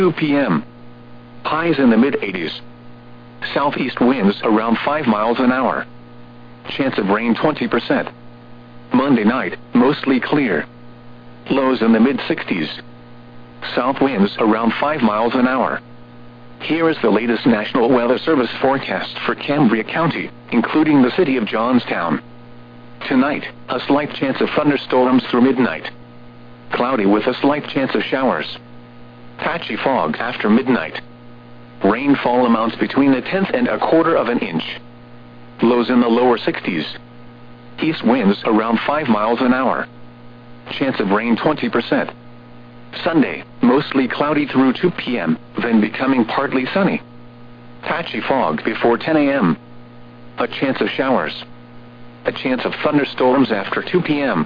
2 p.m. Highs in the mid-80s. Southeast winds around 5 miles an hour. Chance of rain 20%. Monday night, mostly clear. Lows in the mid-60s. South winds around 5 miles an hour. Here is the latest National Weather Service forecast for Cambria County, including the city of Johnstown. Tonight, a slight chance of thunderstorms through midnight. Cloudy with a slight chance of showers. Patchy fog after midnight. Rainfall amounts between 1/10 and 1/4 of an inch. Lows in the lower 60s. East winds around 5 miles an hour. Chance of rain 20%. Sunday, mostly cloudy through 2 p.m., then becoming partly sunny. Patchy fog before 10 a.m. A chance of showers. A chance of thunderstorms after 2 p.m.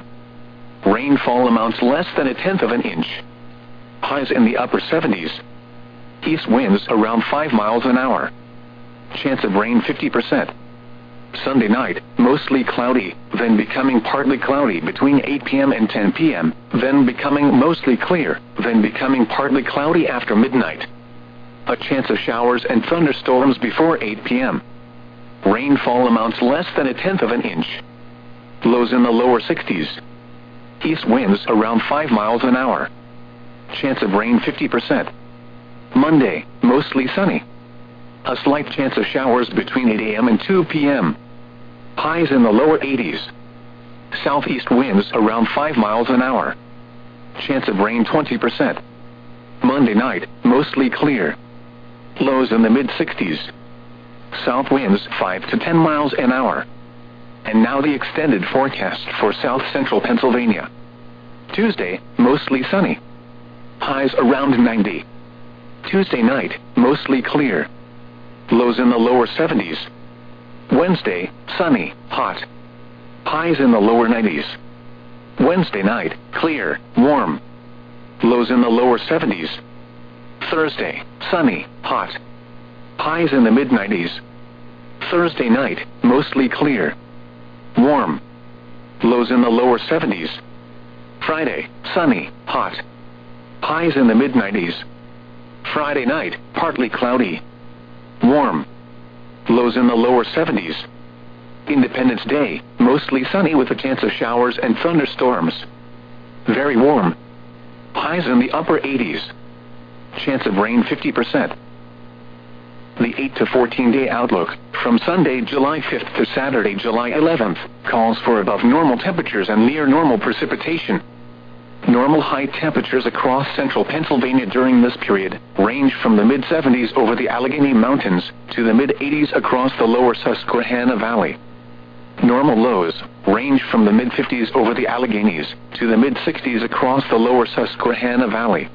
Rainfall amounts less than 1/10 of an inch. Highs in the upper 70s. East winds around 5 miles an hour. Chance of rain 50%. Sunday night, mostly cloudy, then becoming partly cloudy between 8 p.m. and 10 p.m., then becoming mostly clear, then becoming partly cloudy after midnight. A chance of showers and thunderstorms before 8 p.m. Rainfall amounts less than 1/10 of an inch. Lows in the lower 60s. East winds around 5 miles an hour. Chance of rain 50%. Monday, mostly sunny. A slight chance of showers between 8 a.m. and 2 p.m. Highs in the lower 80s. Southeast winds around 5 miles an hour. Chance of rain 20%. Monday night, mostly clear. Lows in the mid-60s. South winds 5 to 10 miles an hour. And now the extended forecast for south central Pennsylvania. Tuesday, mostly sunny. Highs around 90. Tuesday night, mostly clear. Lows in the lower 70s. Wednesday, sunny, hot. Highs in the lower 90s. Wednesday night, clear, warm. Lows in the lower 70s. Thursday, sunny, hot. Highs in the mid-90s. Thursday night, mostly clear. Warm. Lows in the lower 70s. Friday, sunny, hot. Highs in the mid-90s. Friday night, partly cloudy. Warm. Lows in the lower 70s. Independence Day, mostly sunny with a chance of showers and thunderstorms. Very warm. Highs in the upper 80s. Chance of rain 50%. The 8 to 14-day outlook, from Sunday, July 5th to Saturday, July 11th, calls for above normal temperatures and near normal precipitation. Normal high temperatures across central Pennsylvania during this period range from the mid-70s over the Allegheny Mountains to the mid-80s across the lower Susquehanna Valley. Normal lows range from the mid-50s over the Alleghenies to the mid-60s across the lower Susquehanna Valley.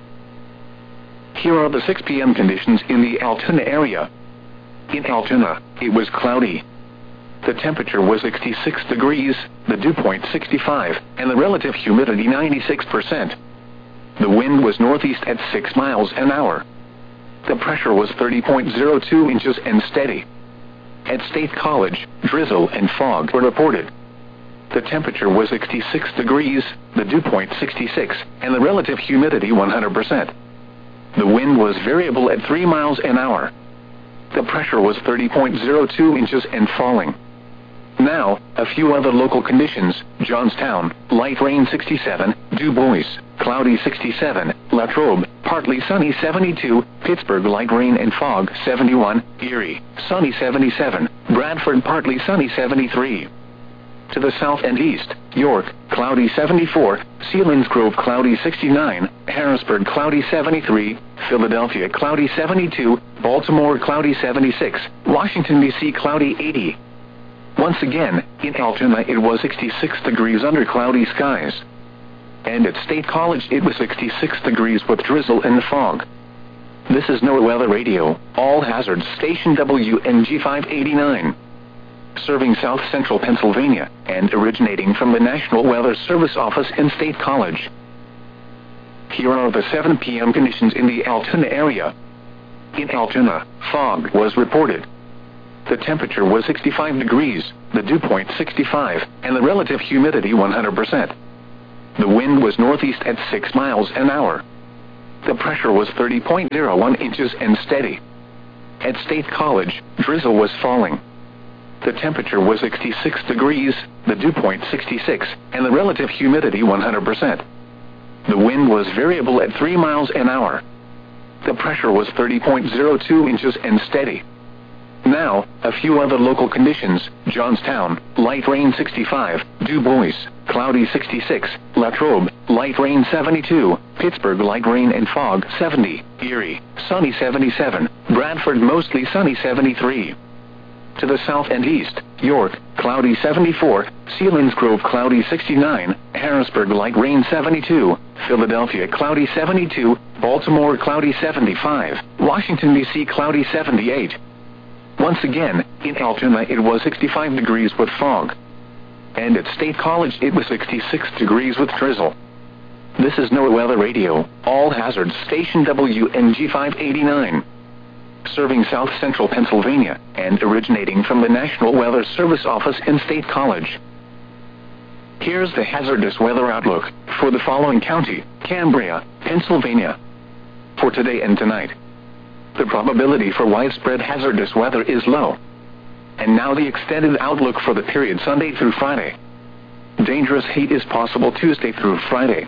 Here are the 6 p.m. conditions in the Altoona area. In Altoona, it was cloudy. The temperature was 66 degrees, the dew point 65, and the relative humidity 96%. The wind was northeast at 6 miles an hour. The pressure was 30.02 inches and steady. At State College, drizzle and fog were reported. The temperature was 66 degrees, the dew point 66, and the relative humidity 100%. The wind was variable at 3 miles an hour. The pressure was 30.02 inches and falling. Now, a few other local conditions: Johnstown, light rain 67, Du Bois, cloudy 67, Latrobe, partly sunny 72, Pittsburgh, light rain and fog 71, Erie, sunny 77, Bradford, partly sunny 73. To the south and east, York, cloudy 74, Selinsgrove, cloudy 69, Harrisburg, cloudy 73, Philadelphia, cloudy 72, Baltimore, cloudy 76, Washington, D.C., cloudy 80. Once again, in Altoona it was 66 degrees under cloudy skies. And at State College it was 66 degrees with drizzle and fog. This is NOAA Weather Radio, all hazards station WNG 589. Serving south central Pennsylvania, and originating from the National Weather Service office in State College. Here are the 7 p.m. conditions in the Altoona area. In Altoona, fog was reported. The temperature was 65 degrees, the dew point 65, and the relative humidity 100%. The wind was northeast at 6 miles an hour. The pressure was 30.01 inches and steady. At State College, drizzle was falling. The temperature was 66 degrees, the dew point 66, and the relative humidity 100%. The wind was variable at 3 miles an hour. The pressure was 30.02 inches and steady. Now, a few other local conditions: Johnstown, light rain 65, Du Bois, cloudy 66, Latrobe, light rain 72, Pittsburgh, light rain and fog 70, Erie, sunny 77, Bradford, mostly sunny 73. To the south and east, York, cloudy 74, Selinsgrove, cloudy 69, Harrisburg, light rain 72, Philadelphia, cloudy 72, Baltimore, cloudy 75, Washington, D.C., cloudy 78. Once again, in Altoona it was 65 degrees with fog. And at State College it was 66 degrees with drizzle. This is NOAA Weather Radio, all hazards station WNG 589. Serving South Central Pennsylvania, and originating from the National Weather Service office in State College. Here's the hazardous weather outlook for the following county: Cambria, Pennsylvania. For today and tonight, the probability for widespread hazardous weather is low. And now the extended outlook for the period Sunday through Friday. Dangerous heat is possible Tuesday through Friday.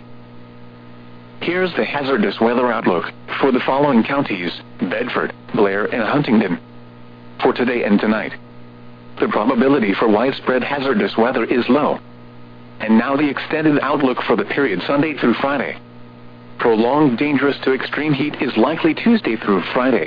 Here's the hazardous weather outlook for the following counties: Bedford, Blair, and Huntingdon. For today and tonight, the probability for widespread hazardous weather is low. And now the extended outlook for the period Sunday through Friday. Prolonged dangerous to extreme heat is likely Tuesday through Friday.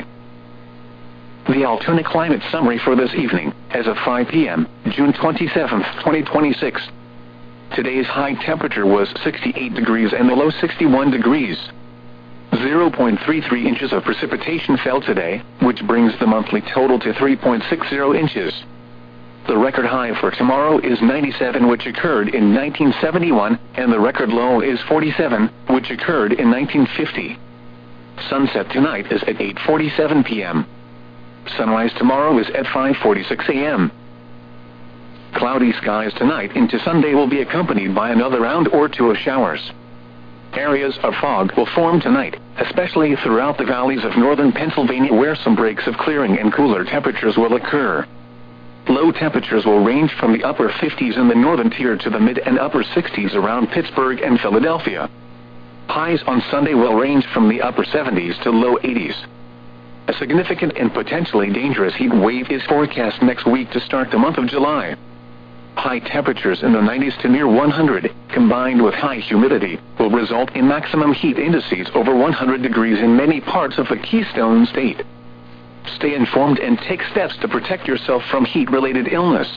The Altoona climate summary for this evening, as of 5 p.m., June 27, 2026. Today's high temperature was 68 degrees and the low 61 degrees. 0.33 inches of precipitation fell today, which brings the monthly total to 3.60 inches. The record high for tomorrow is 97, which occurred in 1971, and the record low is 47, which occurred in 1950. Sunset tonight is at 8:47 p.m. Sunrise tomorrow is at 5:46 a.m. Cloudy skies tonight into Sunday will be accompanied by another round or two of showers. Areas of fog will form tonight, especially throughout the valleys of northern Pennsylvania, where some breaks of clearing and cooler temperatures will occur. Low temperatures will range from the upper 50s in the northern tier to the mid and upper 60s around Pittsburgh and Philadelphia. Highs on Sunday will range from the upper 70s to low 80s. A significant and potentially dangerous heat wave is forecast next week to start the month of July. High temperatures in the 90s to near 100, combined with high humidity, will result in maximum heat indices over 100 degrees in many parts of the Keystone State. Stay informed and take steps to protect yourself from heat-related illness.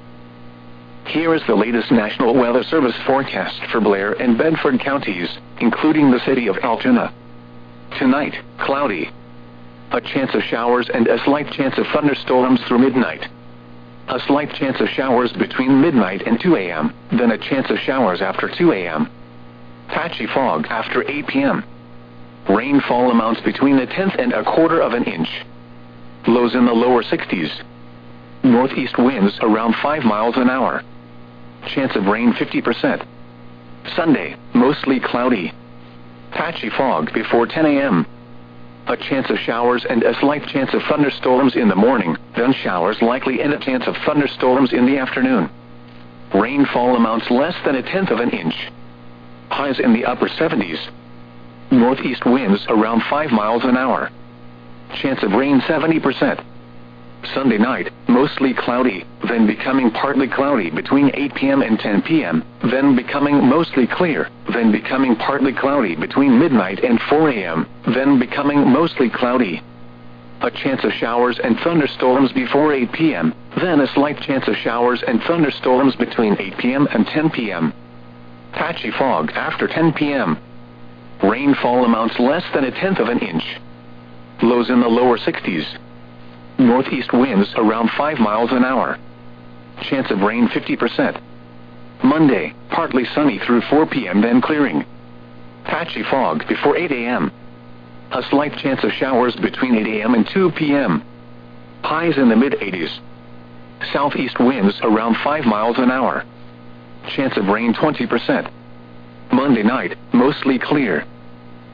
Here is the latest National Weather Service forecast for Blair and Bedford counties, including the city of Altoona. Tonight, cloudy. A chance of showers and a slight chance of thunderstorms through midnight. A slight chance of showers between midnight and 2 a.m., then a chance of showers after 2 a.m. Patchy fog after 8 p.m. Rainfall amounts between a tenth and a quarter of an inch. Lows in the lower 60s. Northeast winds around 5 miles an hour. Chance of rain 50%. Sunday, mostly cloudy. Patchy fog before 10 a.m. A chance of showers and a slight chance of thunderstorms in the morning, then showers likely and a chance of thunderstorms in the afternoon. Rainfall amounts less than a tenth of an inch. Highs in the upper 70s. Northeast winds around 5 miles an hour. Chance of rain 70%. Sunday night, mostly cloudy, then becoming partly cloudy between 8 p.m. and 10 p.m., then becoming mostly clear, then becoming partly cloudy between midnight and 4 a.m., then becoming mostly cloudy. A chance of showers and thunderstorms before 8 p.m., then a slight chance of showers and thunderstorms between 8 p.m. and 10 p.m. Patchy fog after 10 p.m. Rainfall amounts less than a tenth of an inch. Lows in the lower 60s. Northeast winds around 5 miles an hour. Chance of rain 50%. Monday, partly sunny through 4 p.m. then clearing. Patchy fog before 8 a.m. A slight chance of showers between 8 a.m. and 2 p.m. Highs in the mid-80s. Southeast winds around 5 miles an hour. Chance of rain 20%. Monday night, mostly clear.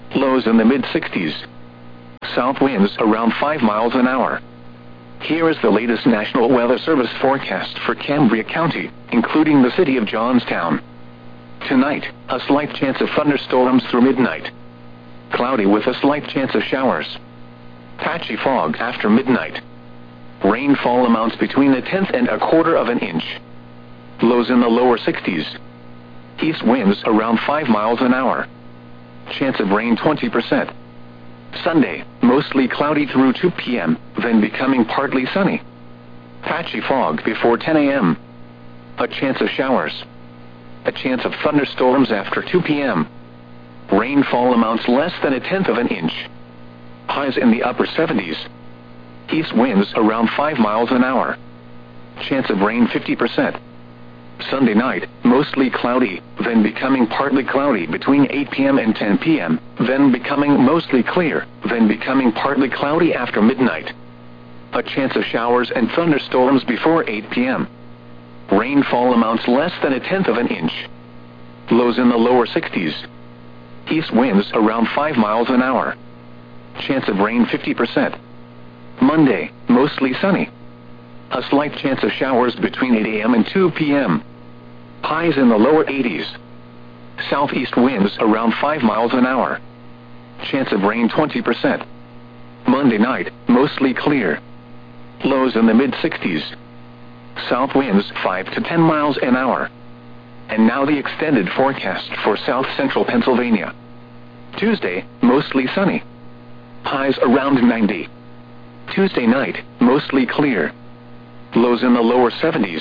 Lows in the mid-60s. South winds around 5 miles an hour. Here is the latest National Weather Service forecast for Cambria County, including the city of Johnstown. Tonight, a slight chance of thunderstorms through midnight. Cloudy with a slight chance of showers. Patchy fog after midnight. Rainfall amounts between a tenth and a quarter of an inch. Lows in the lower 60s. East winds around 5 miles an hour. Chance of rain 20%. Sunday, mostly cloudy through 2 p.m., then becoming partly sunny. Patchy fog before 10 a.m. A chance of showers. A chance of thunderstorms after 2 p.m. Rainfall amounts less than a tenth of an inch. Highs in the upper 70s. East winds around 5 miles an hour. Chance of rain 50%. Sunday night, mostly cloudy, then becoming partly cloudy between 8 p.m. and 10 p.m., then becoming mostly clear, then becoming partly cloudy after midnight. A chance of showers and thunderstorms before 8 p.m. Rainfall amounts less than a tenth of an inch. Lows in the lower 60s. East winds around 5 miles an hour. Chance of rain 50%. Monday, mostly sunny. A slight chance of showers between 8 a.m. and 2 p.m. Highs in the lower 80s. Southeast winds around 5 miles an hour. Chance of rain 20%. Monday night, mostly clear. Lows in the mid-60s. South winds 5 to 10 miles an hour. And now the extended forecast for south central Pennsylvania. Tuesday, mostly sunny. Highs around 90. Tuesday night, mostly clear. Lows in the lower 70s.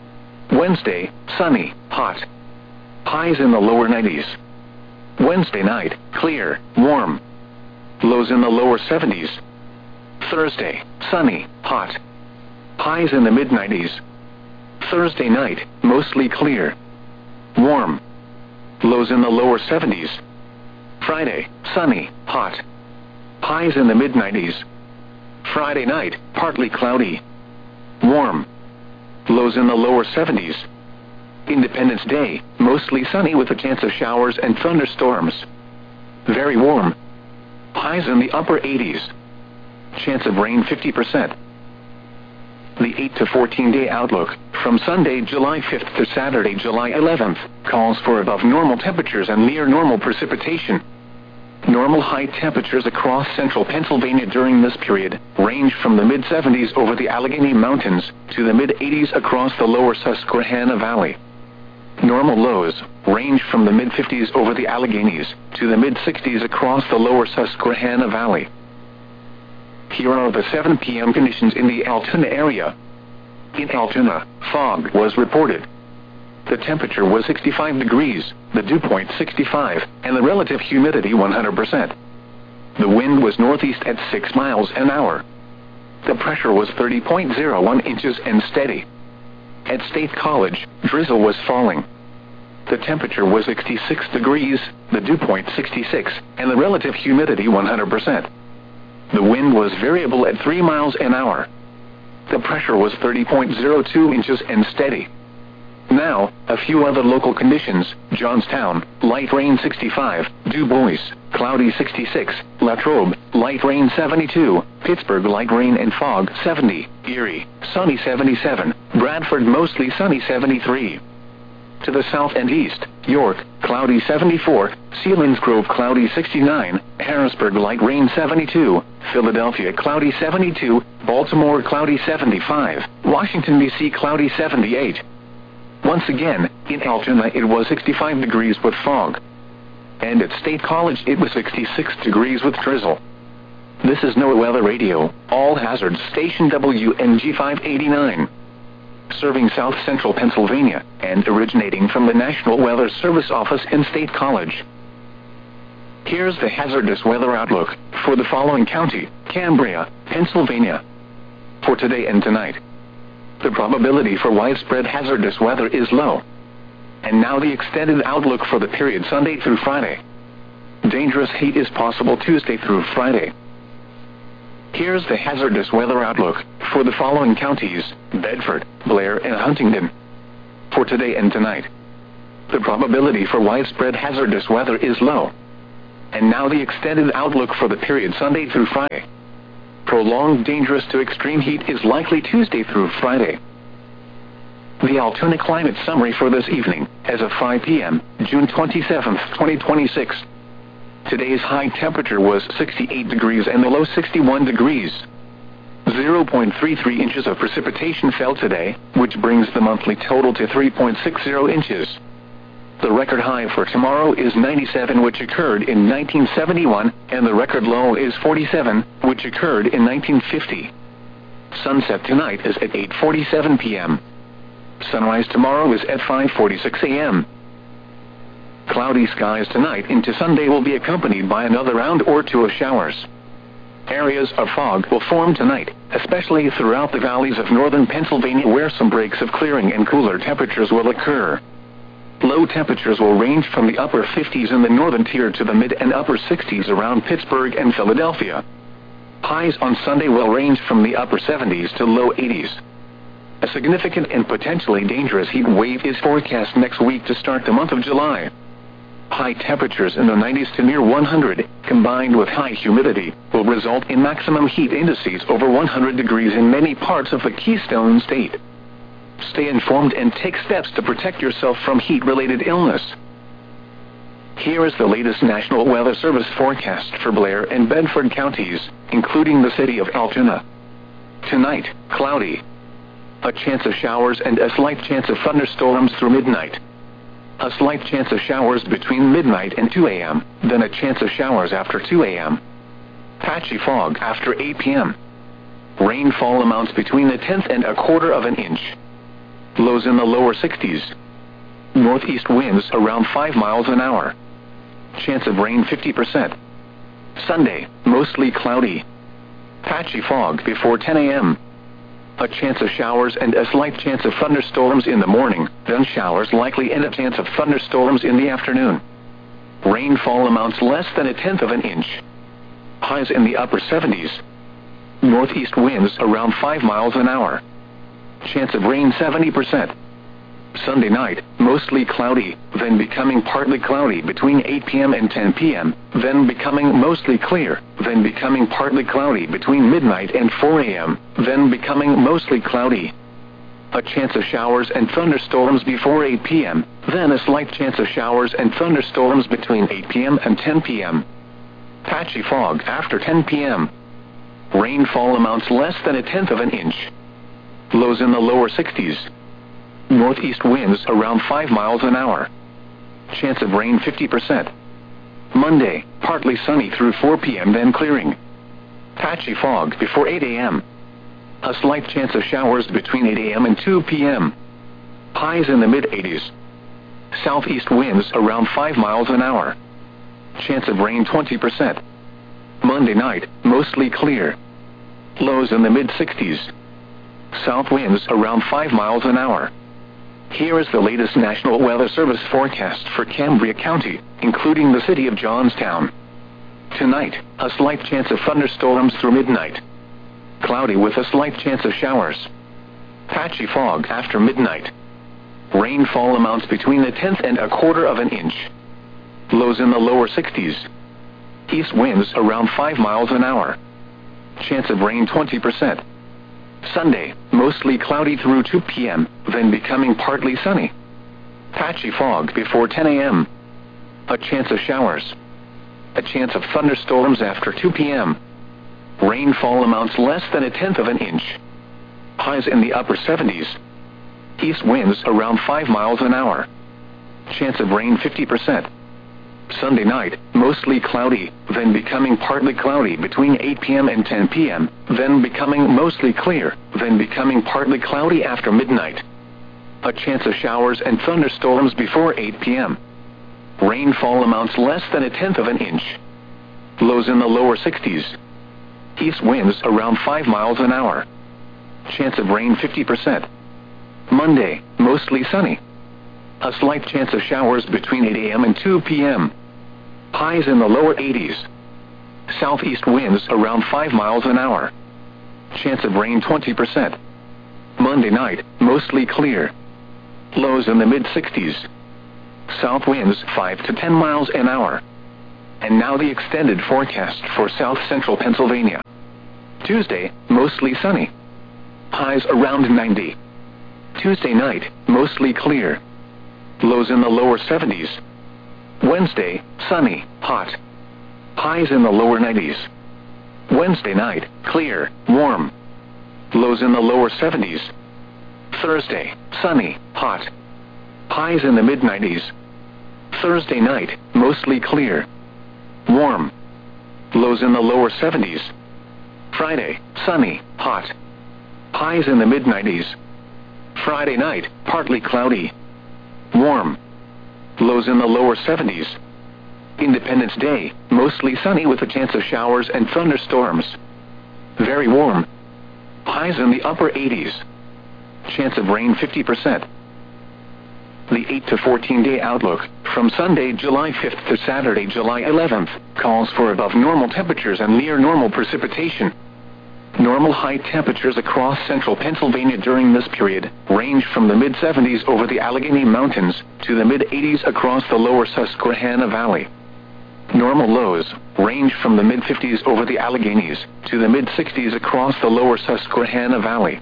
Wednesday, sunny, hot. Highs in the lower 90s. Wednesday night, clear, warm. Lows in the lower 70s. Thursday, sunny, hot. Highs in the mid-90s. Thursday night, mostly clear. Warm. Lows in the lower 70s. Friday, sunny, hot. Highs in the mid-90s. Friday night, partly cloudy. Warm. Lows in the lower 70s. Independence Day, mostly sunny with a chance of showers and thunderstorms. Very warm. Highs in the upper 80s. Chance of rain 50%. The 8 to 14-day outlook, from Sunday, July 5th to Saturday, July 11th, calls for above normal temperatures and near normal precipitation. Normal high temperatures across central Pennsylvania during this period range from the mid-70s over the Allegheny Mountains to the mid-80s across the lower Susquehanna Valley. Normal lows range from the mid-50s over the Alleghenies to the mid-60s across the lower Susquehanna Valley. Here are the 7 p.m. conditions in the Altoona area. In Altoona, fog was reported. The temperature was 65 degrees, the dew point 65, and the relative humidity 100%. The wind was northeast at 6 miles an hour. The pressure was 30.01 inches and steady. At State College, drizzle was falling. The temperature was 66 degrees, the dew point 66, and the relative humidity 100%. The wind was variable at 3 miles an hour. The pressure was 30.02 inches and steady. Now, a few other local conditions. Johnstown, light rain 65, Du Bois, cloudy 66, Latrobe, light rain 72, Pittsburgh, light rain and fog 70, Erie, sunny 77, Bradford, mostly sunny 73. To the south and east, York, cloudy 74, Selinsgrove, cloudy 69, Harrisburg, light rain 72, Philadelphia, cloudy 72, Baltimore, cloudy 75, Washington, D.C., cloudy 78. Once again, in Altoona it was 65 degrees with fog. And at State College it was 66 degrees with drizzle. This is NOAA Weather Radio, all hazards station WNG 589. Serving south central Pennsylvania, and originating from the National Weather Service office in State College. Here's the hazardous weather outlook for the following county, Cambria, Pennsylvania. For today and tonight. The probability for widespread hazardous weather is low. And now the extended outlook for the period Sunday through Friday. Dangerous heat is possible Tuesday through Friday. Here's the hazardous weather outlook for the following counties, Bedford, Blair, and Huntingdon. For today and tonight. The probability for widespread hazardous weather is low. And now the extended outlook for the period Sunday through Friday. Prolonged dangerous to extreme heat is likely Tuesday through Friday. The Altoona climate summary for this evening, as of 5 p.m., June 27, 2026. Today's high temperature was 68 degrees and the low 61 degrees. 0.33 inches of precipitation fell today, which brings the monthly total to 3.60 inches. The record high for tomorrow is 97, which occurred in 1971, and the record low is 47, which occurred in 1950. Sunset tonight is at 8:47 p.m. Sunrise tomorrow is at 5:46 a.m. Cloudy skies tonight into Sunday will be accompanied by another round or two of showers. Areas of fog will form tonight, especially throughout the valleys of northern Pennsylvania, where some breaks of clearing and cooler temperatures will occur. Low temperatures will range from the upper 50s in the northern tier to the mid and upper 60s around Pittsburgh and Philadelphia. Highs on Sunday will range from the upper 70s to low 80s. A significant and potentially dangerous heat wave is forecast next week to start the month of July. High temperatures in the 90s to near 100, combined with high humidity, will result in maximum heat indices over 100 degrees in many parts of the Keystone State. Stay informed and take steps to protect yourself from heat-related illness. Here is the latest National Weather Service forecast for Blair and Bedford counties, including the city of Altoona. Tonight, cloudy. A chance of showers and a slight chance of thunderstorms through midnight. A slight chance of showers between midnight and 2 a.m., then a chance of showers after 2 a.m. Patchy fog after 8 p.m. Rainfall amounts between a tenth and a quarter of an inch. Lows in the lower 60s. Northeast winds around 5 miles an hour. Chance of rain 50%. Sunday, mostly cloudy. Patchy fog before 10 a.m. A chance of showers and a slight chance of thunderstorms in the morning, then showers likely and a chance of thunderstorms in the afternoon. Rainfall amounts less than a tenth of an inch. Highs in the upper 70s. Northeast winds around 5 miles an hour. Chance of rain 70%. Sunday night, mostly cloudy, then becoming partly cloudy between 8 p.m. and 10 p.m., then becoming mostly clear, then becoming partly cloudy between midnight and 4 a.m., then becoming mostly cloudy. A chance of showers and thunderstorms before 8 p.m., then a slight chance of showers and thunderstorms between 8 p.m. and 10 p.m. Patchy fog after 10 p.m. Rainfall amounts less than a tenth of an inch. Lows in the lower 60s. Northeast winds around 5 miles an hour. Chance of rain 50%. Monday, partly sunny through 4 p.m. then clearing. Patchy fog before 8 a.m. A slight chance of showers between 8 a.m. and 2 p.m. Highs in the mid-80s. Southeast winds around 5 miles an hour. Chance of rain 20%. Monday night, mostly clear. Lows in the mid-60s. South winds around 5 miles an hour. Here is the latest National Weather Service forecast for Cambria County, including the city of Johnstown. Tonight, a slight chance of thunderstorms through midnight. Cloudy with a slight chance of showers. Patchy fog after midnight. Rainfall amounts between a tenth and a quarter of an inch. Lows in the lower 60s. East winds around 5 miles an hour. Chance of rain 20%. Sunday, mostly cloudy through 2 p.m., then becoming partly sunny. Patchy fog before 10 a.m. A chance of showers. A chance of thunderstorms after 2 p.m. Rainfall amounts less than a tenth of an inch. Highs in the upper 70s. East winds around 5 miles an hour. Chance of rain 50%. Sunday night, mostly cloudy, then becoming partly cloudy between 8 p.m. and 10 p.m., then becoming mostly clear, then becoming partly cloudy after midnight. A chance of showers and thunderstorms before 8 p.m. Rainfall amounts less than a tenth of an inch. Lows in the lower 60s. East winds around 5 miles an hour. Chance of rain 50%. Monday, mostly sunny. A slight chance of showers between 8 a.m. and 2 p.m. Highs in the lower 80s. Southeast winds around 5 miles an hour. Chance of rain 20%. Monday night, mostly clear. Lows in the mid-60s. South winds 5 to 10 miles an hour. And now the extended forecast for south central Pennsylvania. Tuesday, mostly sunny. Highs around 90. Tuesday night, mostly clear. Lows in the lower 70s. Wednesday, sunny, hot. Highs in the lower 90s. Wednesday night, clear, warm. Lows in the lower 70s. Thursday, sunny, hot. Highs in the mid-90s. Thursday night, mostly clear. Warm. Lows in the lower 70s. Friday, sunny, hot. Highs in the mid-90s. Friday night, partly cloudy. Warm. Lows in the lower 70s. Independence Day, mostly sunny with a chance of showers and thunderstorms. Very warm. Highs in the upper 80s. Chance of rain 50%. The 8 to 14-day outlook, from Sunday, July 5th to Saturday, July 11th, calls for above normal temperatures and near normal precipitation. Normal high temperatures across central Pennsylvania during this period range from the mid-70s over the Allegheny Mountains to the mid-80s across the lower Susquehanna Valley. Normal lows range from the mid-50s over the Alleghenies to the mid-60s across the lower Susquehanna Valley.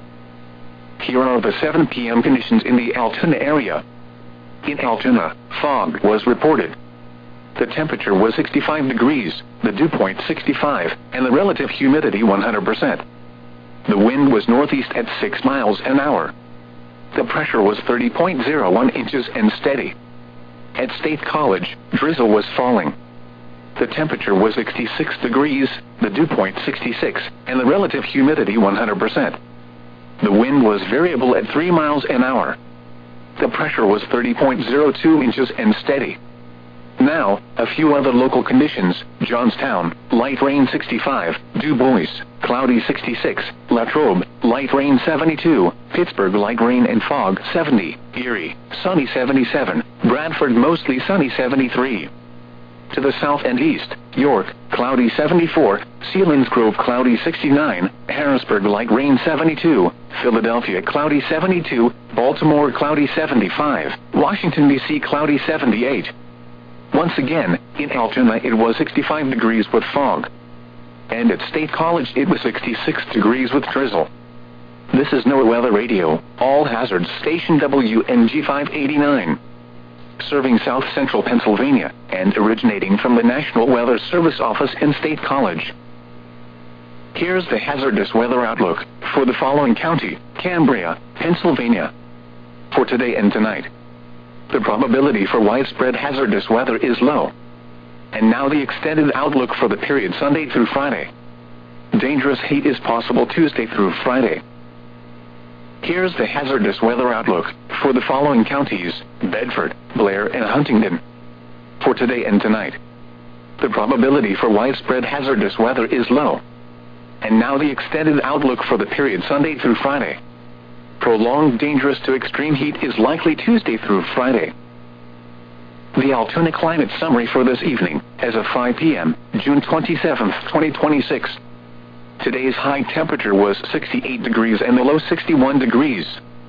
Here are the 7 p.m. conditions in the Altoona area. In Altoona, fog was reported. The temperature was 65 degrees, the dew point 65, and the relative humidity 100%. The wind was northeast at 6 miles an hour. The pressure was 30.01 inches and steady. At State College, drizzle was falling. The temperature was 66 degrees, the dew point 66, and the relative humidity 100%. The wind was variable at 3 miles an hour. The pressure was 30.02 inches and steady. Now, a few other local conditions: Johnstown, light rain 65, Du Bois, cloudy 66, Latrobe, light rain 72, Pittsburgh, light rain and fog 70, Erie, sunny 77, Bradford, mostly sunny 73. To the south and east, York, cloudy 74, Selinsgrove, cloudy 69, Harrisburg, light rain 72, Philadelphia, cloudy 72, Baltimore, cloudy 75, Washington, D.C., cloudy 78. Once again, in Altoona it was 65 degrees with fog. And at State College it was 66 degrees with drizzle. This is NOAA Weather Radio, all hazards station WNG 589. Serving south central Pennsylvania, and originating from the National Weather Service office in State College. Here's the hazardous weather outlook for the following county: Cambria, Pennsylvania. For today and tonight, the probability for widespread hazardous weather is low. And now the extended outlook for the period Sunday through Friday. Dangerous heat is possible Tuesday through Friday. Here's the hazardous weather outlook for the following counties: Bedford, Blair, and Huntingdon. For today and tonight, the probability for widespread hazardous weather is low. And now the extended outlook for the period Sunday through Friday. Prolonged dangerous to extreme heat is likely Tuesday through Friday. The Altoona climate summary for this evening, as of 5 p.m., June 27, 2026. Today's high temperature was 68 degrees and the low 61 degrees.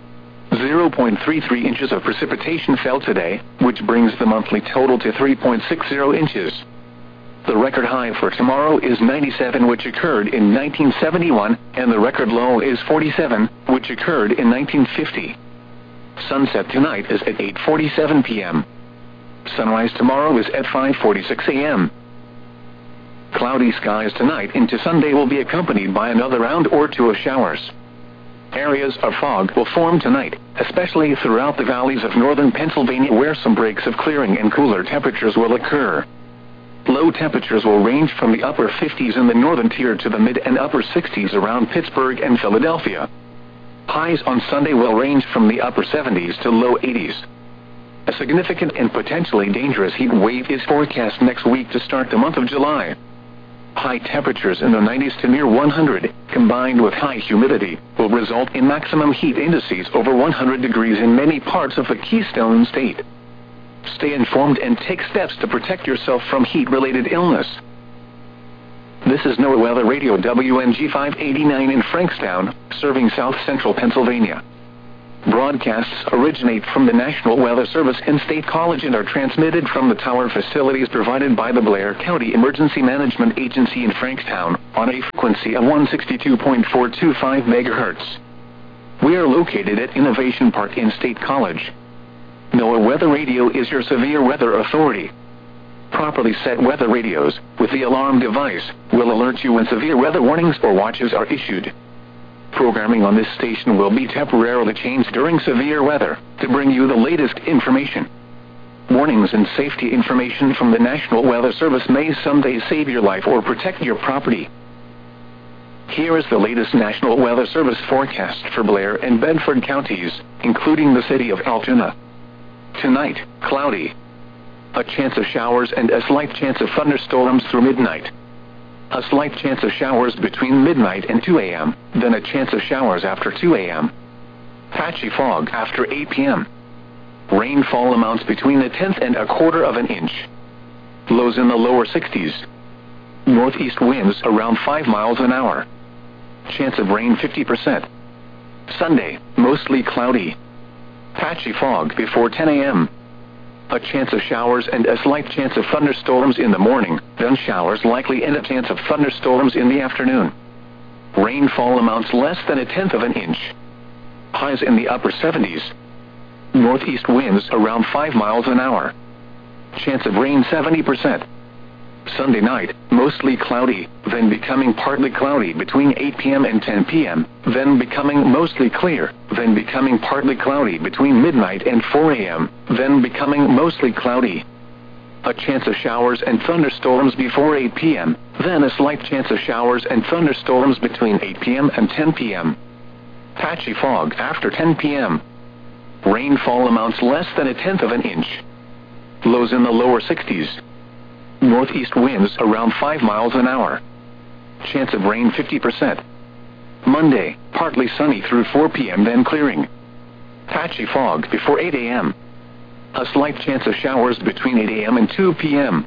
0.33 inches of precipitation fell today, which brings the monthly total to 3.60 inches. The record high for tomorrow is 97, which occurred in 1971, and the record low is 47, which occurred in 1950. Sunset tonight is at 8:47 p.m. Sunrise tomorrow is at 5:46 a.m. Cloudy skies tonight into Sunday will be accompanied by another round or two of showers. Areas of fog will form tonight, especially throughout the valleys of northern Pennsylvania, where some breaks of clearing and cooler temperatures will occur. Low temperatures will range from the upper 50s in the northern tier to the mid and upper 60s around Pittsburgh and Philadelphia. Highs on Sunday will range from the upper 70s to low 80s. A significant and potentially dangerous heat wave is forecast next week to start the month of July. High temperatures in the 90s to near 100, combined with high humidity, will result in maximum heat indices over 100 degrees in many parts of the Keystone State. Stay informed and take steps to protect yourself from heat-related illness. This is NOAA Weather Radio WNG 589 in Frankstown, serving south central Pennsylvania. Broadcasts originate from the National Weather Service and State College and are transmitted from the tower facilities provided by the Blair County Emergency Management Agency in Frankstown on a frequency of 162.425 MHz. We are located at Innovation Park in State College. NOAA Weather Radio is your severe weather authority. Properly set weather radios, with the alarm device, will alert you when severe weather warnings or watches are issued. Programming on this station will be temporarily changed during severe weather, to bring you the latest information. Warnings and safety information from the National Weather Service may someday save your life or protect your property. Here is the latest National Weather Service forecast for Blair and Bedford counties, including the city of Altoona. Tonight, cloudy. A chance of showers and a slight chance of thunderstorms through midnight. A slight chance of showers between midnight and 2 a.m., then a chance of showers after 2 a.m. Patchy fog after 8 p.m. Rainfall amounts between 1/10 and 1/4 of an inch. Lows in the lower 60s. Northeast winds around 5 miles an hour. Chance of rain 50%. Sunday, mostly cloudy. Patchy fog before 10 a.m. A chance of showers and a slight chance of thunderstorms in the morning, then showers likely and a chance of thunderstorms in the afternoon. Rainfall amounts less than 1/10 of an inch. Highs in the upper 70s. Northeast winds around 5 miles an hour. Chance of rain 70%. Sunday night, mostly cloudy, then becoming partly cloudy between 8 p.m. and 10 p.m., then becoming mostly clear, then becoming partly cloudy between midnight and 4 a.m., then becoming mostly cloudy. A chance of showers and thunderstorms before 8 p.m., then a slight chance of showers and thunderstorms between 8 p.m. and 10 p.m. Patchy fog after 10 p.m. Rainfall amounts less than 1/10 of an inch. Lows in the lower 60s. Northeast winds around 5 miles an hour. Chance of rain 50%. Monday, partly sunny through 4 p.m. then clearing. Patchy fog before 8 a.m. A slight chance of showers between 8 a.m. and 2 p.m.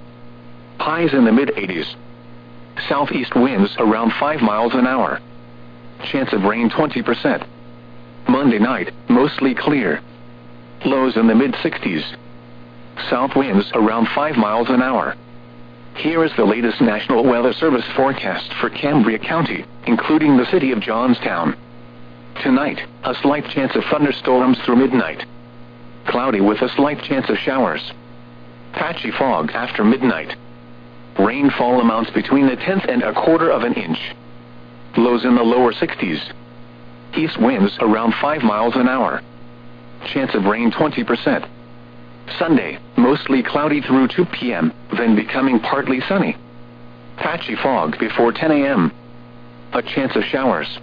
Highs in the mid-80s. Southeast winds around 5 miles an hour. Chance of rain 20%. Monday night, mostly clear. Lows in the mid-60s. South winds around 5 miles an hour. Here is the latest National Weather Service forecast for Cambria County, including the city of Johnstown. Tonight, a slight chance of thunderstorms through midnight. Cloudy with a slight chance of showers. Patchy fog after midnight. Rainfall amounts between 1/10 and 1/4 of an inch. Lows in the lower 60s. East winds around 5 miles an hour. Chance of rain 20%. Sunday, mostly cloudy through 2 p.m., then becoming partly sunny. Patchy fog before 10 a.m. A chance of showers.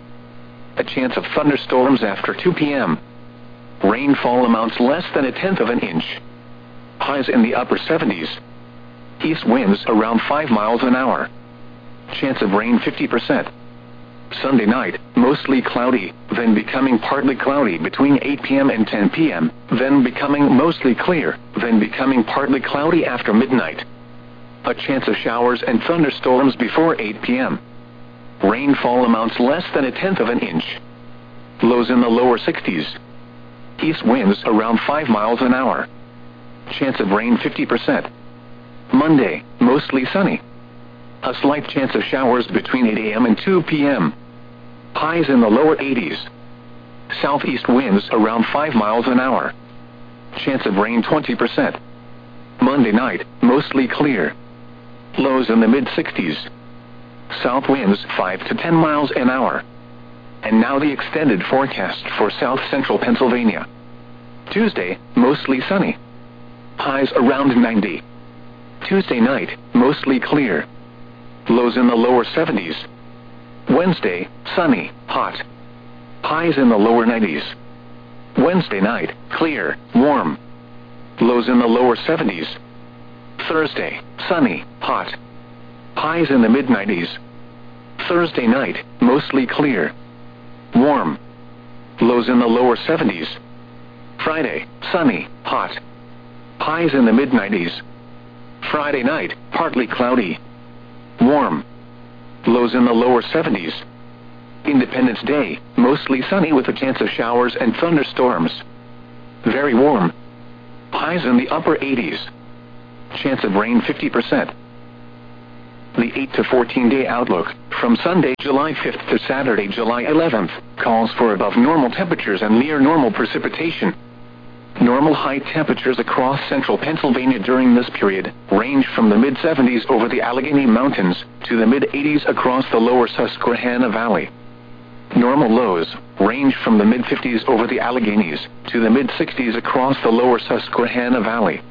A chance of thunderstorms after 2 p.m. Rainfall amounts less than 1/10 of an inch. Highs in the upper 70s. East winds around 5 miles an hour. Chance of rain 50%. Sunday night, mostly cloudy, then becoming partly cloudy between 8 p.m. and 10 p.m., then becoming mostly clear, then becoming partly cloudy after midnight. A chance of showers and thunderstorms before 8 p.m. Rainfall amounts less than 1/10 of an inch. Lows in the lower 60s. East winds around 5 miles an hour. Chance of rain 50%. Monday, mostly sunny. A slight chance of showers between 8 a.m. and 2 p.m. Highs in the lower 80s. Southeast winds around 5 miles an hour. Chance of rain 20%. Monday night, mostly clear. Lows in the mid-60s. South winds 5 to 10 miles an hour. And now the extended forecast for south central Pennsylvania. Tuesday, mostly sunny. Highs around 90. Tuesday night, mostly clear. Lows in the lower 70s. Wednesday, sunny, hot. Highs in the lower 90s. Wednesday night, clear, warm. Lows in the lower 70s. Thursday, sunny, hot. Highs in the mid-90s. Thursday night, mostly clear. Warm. Lows in the lower 70s. Friday, sunny, hot. Highs in the mid-90s. Friday night, partly cloudy. Warm. Lows in the lower 70s. Independence Day, mostly sunny with a chance of showers and thunderstorms. Very warm. Highs in the upper 80s. Chance of rain 50%. The 8 to 14-day outlook, from Sunday, July 5th to Saturday, July 11th, calls for above normal temperatures and near normal precipitation. Normal high temperatures across central Pennsylvania during this period range from the mid-70s over the Allegheny Mountains to the mid-80s across the lower Susquehanna Valley. Normal lows range from the mid-50s over the Alleghenies to the mid-60s across the lower Susquehanna Valley.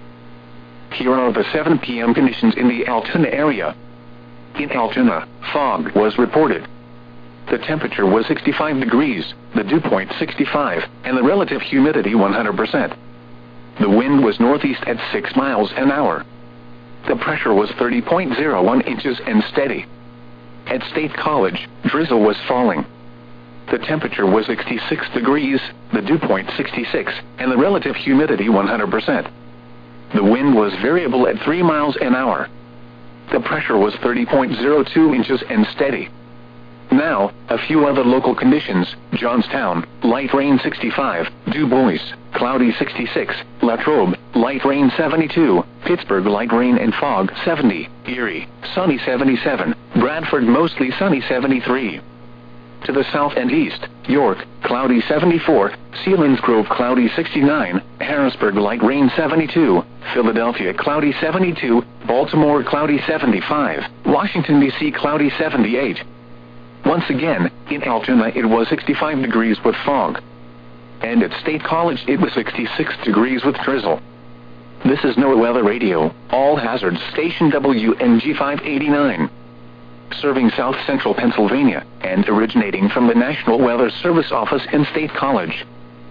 Here are the 7 p.m. conditions in the Altoona area. In Altoona, fog was reported. The temperature was 65 degrees, the dew point 65, and the relative humidity 100%. The wind was northeast at 6 miles an hour. The pressure was 30.01 inches and steady. At State College, drizzle was falling. The temperature was 66 degrees, the dew point 66, and the relative humidity 100%. The wind was variable at 3 miles an hour. The pressure was 30.02 inches and steady. Now, a few other local conditions: Johnstown, light rain 65, Du Bois, cloudy 66, Latrobe, light rain 72, Pittsburgh, light rain and fog 70, Erie, sunny 77, Bradford, mostly sunny 73. To the south and east, York, cloudy 74, Selinsgrove, cloudy 69, Harrisburg, light rain 72, Philadelphia, cloudy 72, Baltimore, cloudy 75, Washington, D.C., cloudy 78. Once again, in Altoona it was 65 degrees with fog. And at State College it was 66 degrees with drizzle. This is NOAA Weather Radio, All Hazards Station WNG 589. Serving South Central Pennsylvania, and originating from the National Weather Service office in State College.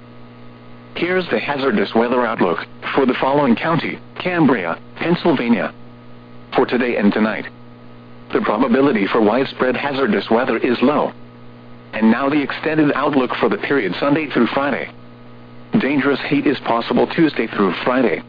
Here's the hazardous weather outlook for the following county: Cambria, Pennsylvania. For today and tonight, the probability for widespread hazardous weather is low. And now the extended outlook for the period Sunday through Friday. Dangerous heat is possible Tuesday through Friday.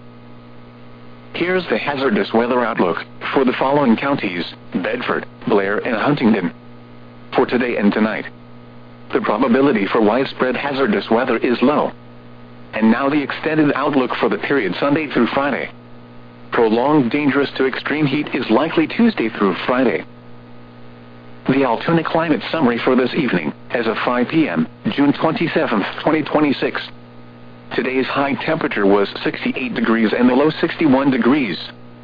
Here's the hazardous weather outlook for the following counties: Bedford, Blair, and Huntingdon. For today and tonight, the probability for widespread hazardous weather is low. And now the extended outlook for the period Sunday through Friday. Prolonged dangerous to extreme heat is likely Tuesday through Friday. The Altoona climate summary for this evening, as of 5 p.m., June 27, 2026. Today's high temperature was 68 degrees and the low 61 degrees.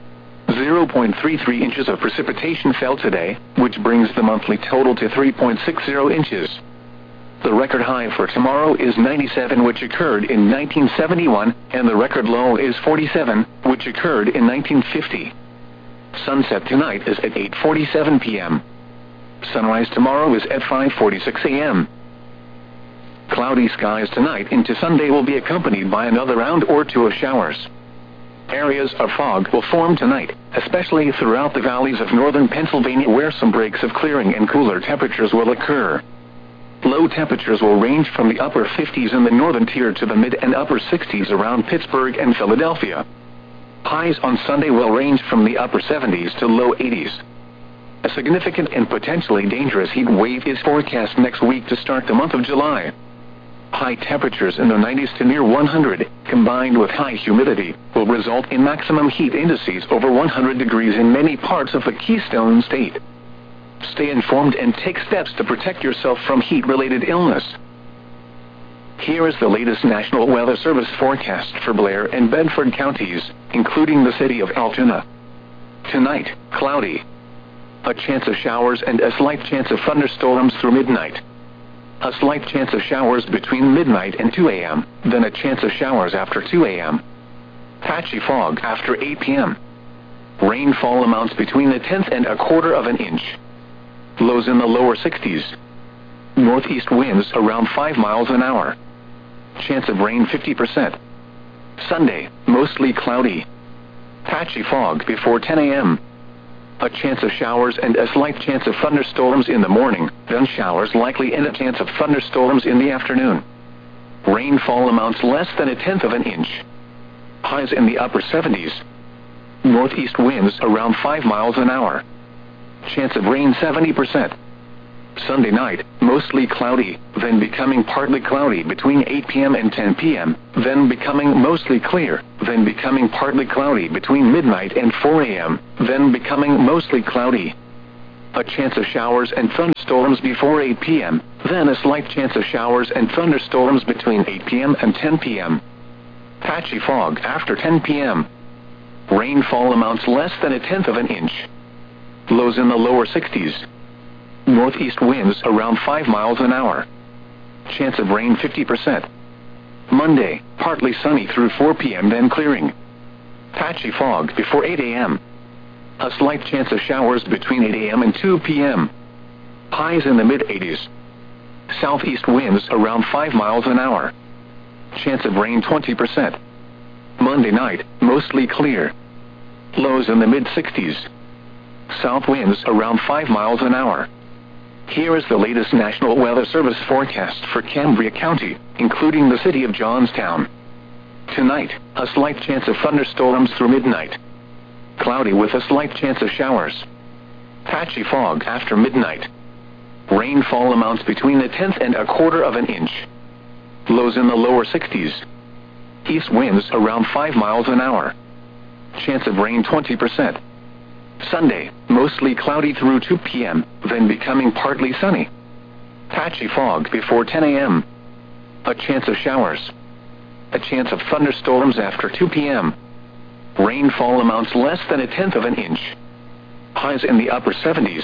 0.33 inches of precipitation fell today, which brings the monthly total to 3.60 inches. The record high for tomorrow is 97, which occurred in 1971, and the record low is 47, which occurred in 1950. Sunset tonight is at 8:47 p.m. Sunrise tomorrow is at 5:46 a.m. Cloudy skies tonight into Sunday will be accompanied by another round or two of showers. Areas of fog will form tonight, especially throughout the valleys of northern Pennsylvania, where some breaks of clearing and cooler temperatures will occur. Low temperatures will range from the upper 50s in the northern tier to the mid and upper 60s around Pittsburgh and Philadelphia. Highs on Sunday will range from the upper 70s to low 80s. A significant and potentially dangerous heat wave is forecast next week to start the month of July. High temperatures in the 90s to near 100, combined with high humidity, will result in maximum heat indices over 100 degrees in many parts of the Keystone State. Stay informed and take steps to protect yourself from heat-related illness. Here is the latest National Weather Service forecast for Blair and Bedford counties, including the city of Altoona. Tonight, cloudy. A chance of showers and a slight chance of thunderstorms through midnight. A slight chance of showers between midnight and 2 a.m., then a chance of showers after 2 a.m. Patchy fog after 8 p.m. Rainfall amounts between a tenth and a quarter of an inch. Lows in the lower 60s. Northeast winds around 5 miles an hour. Chance of rain 50%. Sunday, mostly cloudy. Patchy fog before 10 a.m. A chance of showers and a slight chance of thunderstorms in the morning, then showers likely and a chance of thunderstorms in the afternoon. Rainfall amounts less than a tenth of an inch. Highs in the upper 70s. Northeast winds around 5 miles an hour. Chance of rain 70%. Sunday night, mostly cloudy, then becoming partly cloudy between 8 p.m. and 10 p.m., then becoming mostly clear, then becoming partly cloudy between midnight and 4 a.m., then becoming mostly cloudy. A chance of showers and thunderstorms before 8 p.m., then a slight chance of showers and thunderstorms between 8 p.m. and 10 p.m. Patchy fog after 10 p.m. Rainfall amounts less than 1/10 of an inch. Lows in the lower 60s. Northeast winds around 5 miles an hour. Chance of rain 50%. Monday, partly sunny through 4 p.m. then clearing. Patchy fog before 8 a.m. A slight chance of showers between 8 a.m. and 2 p.m. Highs in the mid-80s. Southeast winds around 5 miles an hour. Chance of rain 20%. Monday night, mostly clear. Lows in the mid-60s. South winds around 5 miles an hour. Here is the latest National Weather Service forecast for Cambria County, including the city of Johnstown. Tonight, a slight chance of thunderstorms through midnight. Cloudy with a slight chance of showers. Patchy fog after midnight. Rainfall amounts between 1/10 and 1/4 of an inch. Lows in the lower 60s. East winds around 5 miles an hour. Chance of rain 20%. Sunday, mostly cloudy through 2 p.m., then becoming partly sunny. Patchy fog before 10 a.m. A chance of showers. A chance of thunderstorms after 2 p.m. Rainfall amounts less than 1/10 of an inch. Highs in the upper 70s.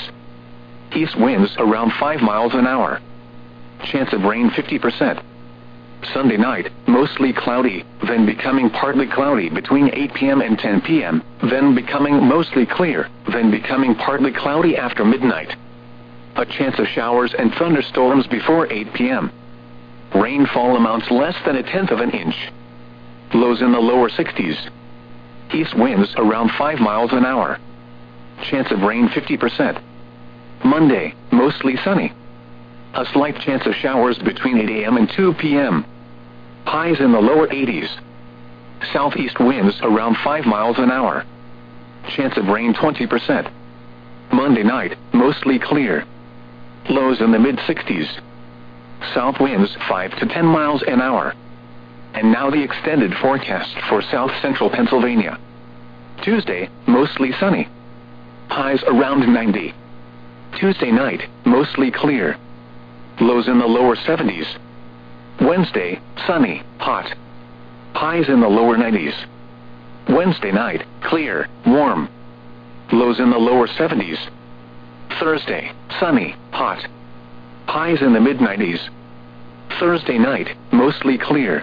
East winds around 5 miles an hour. Chance of rain 50%. Sunday night, mostly cloudy, then becoming partly cloudy between 8 p.m. and 10 p.m., then becoming mostly clear, then becoming partly cloudy after midnight. A chance of showers and thunderstorms before 8 p.m. Rainfall amounts less than 1/10 of an inch. Lows in the lower 60s. East winds around 5 miles an hour. Chance of rain 50%. Monday, mostly sunny. A slight chance of showers between 8 a.m. and 2 p.m. Highs in the lower 80s. Southeast winds around 5 miles an hour. Chance of rain 20%. Monday night, mostly clear. Lows in the mid-60s. South winds 5 to 10 miles an hour. And now the extended forecast for south-central Pennsylvania. Tuesday, mostly sunny. Highs around 90. Tuesday night, mostly clear. Lows in the lower 70s. Wednesday, sunny, hot. Highs in the lower 90s. Wednesday night, clear, warm. Lows in the lower 70s. Thursday, sunny, hot. Highs in the mid-90s. Thursday night, mostly clear.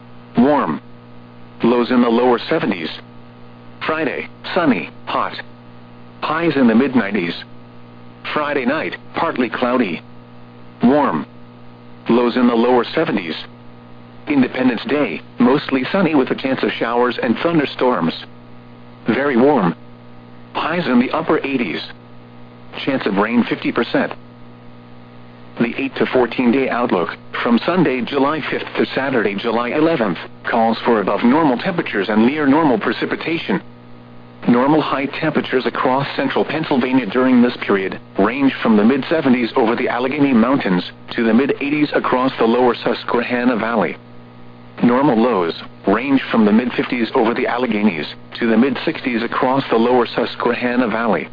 Warm. Lows in the lower 70s. Friday, sunny, hot. Highs in the mid-90s. Friday night, partly cloudy. Warm. Lows in the lower 70s. Independence Day, mostly sunny with a chance of showers and thunderstorms. Very warm. Highs in the upper 80s. Chance of rain 50%. The 8 to 14-day outlook, from Sunday, July 5th to Saturday, July 11th, calls for above normal temperatures and near normal precipitation. Normal high temperatures across central Pennsylvania during this period range from the mid-70s over the Allegheny Mountains to the mid-80s across the lower Susquehanna Valley. Normal lows range from the mid-50s over the Alleghenies to the mid-60s across the lower Susquehanna Valley.